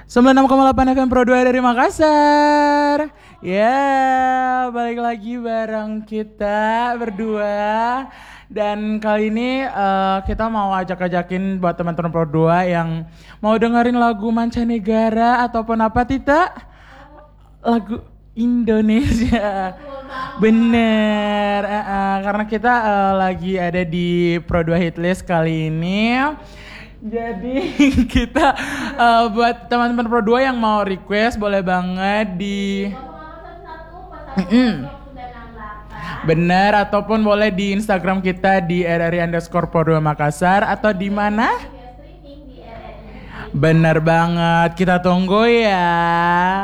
96,8 FM Pro 2 dari Makassar. Ya, balik lagi bareng kita berdua. Dan kali ini kita mau ajak-ajakin buat teman-teman Pro 2 yang mau dengerin lagu mancanegara ataupun apa, Tita? Lagu Indonesia. Bener, karena kita lagi ada di Pro 2 Hitlist kali ini. Jadi kita buat teman-teman Pro 2 yang mau request boleh banget di bener, ataupun boleh di Instagram kita di @rri_pro2 Makassar atau di mana? Bener banget, kita tunggu ya.